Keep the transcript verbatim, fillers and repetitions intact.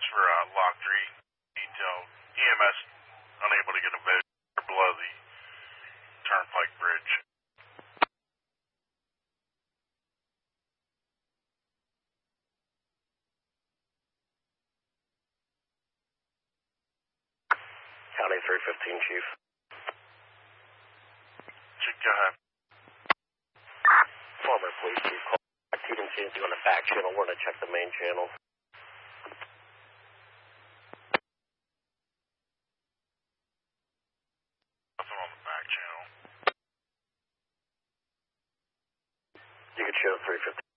for uh, Lock three detail. E M S unable to get a visual below the Turnpike Bridge. County three fifteen, Chief. Chief, go ahead. Former police chief call. You can see anything on the back channel. We're going to check the main channel. Nothing on the back channel. You could show three fifteen.